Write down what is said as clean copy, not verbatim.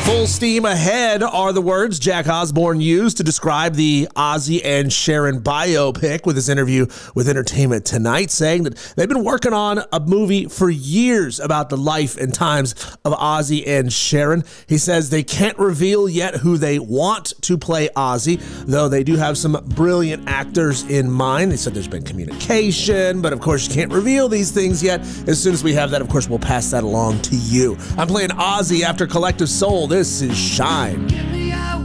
Full steam ahead are the words Jack Osbourne used to describe the Ozzy and Sharon biopic with his interview with Entertainment Tonight, saying that they've been working on a movie for years about the life and times of Ozzy and Sharon. He says they can't reveal yet who they want to play Ozzy, though they do have some brilliant actors in mind. They said there's been communication, but of course you can't reveal these things yet. As soon as we have that, of course, we'll pass that along to you. I'm playing Ozzy after Collective Soul. This is Shine.